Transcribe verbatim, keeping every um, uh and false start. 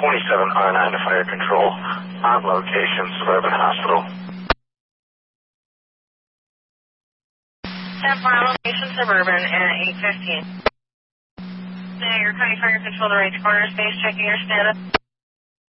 twenty-seven R nine to fire control. On location, Suburban Hospital. ten four on location, Suburban at eight fifteen. Now your County Fire Control to right corner space, checking your status.